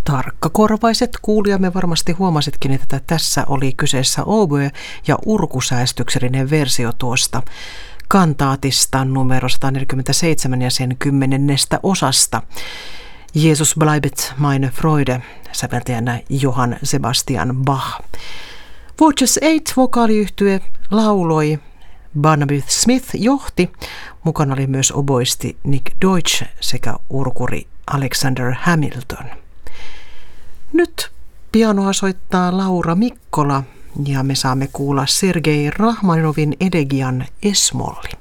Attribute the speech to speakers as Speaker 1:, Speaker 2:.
Speaker 1: Tarkkakorvaiset kuulijamme varmasti huomasitkin, että tässä oli kyseessä oboe- ja urkusäästyksellinen versio tuosta kantaatista numero 147 ja sen 10. osasta. Jesus bleibet meine Freude, säveltäjänä Johann Sebastian Bach. Voices 8 vokaaliyhtye lauloi, Barnaby Smith johti, mukana oli myös oboisti Nick Deutsch sekä urkuri Alexander Hamilton. Nyt pianoa soittaa Laura Mikkola ja me saamme kuulla Sergei Rahmaninovin elegian Es-molli.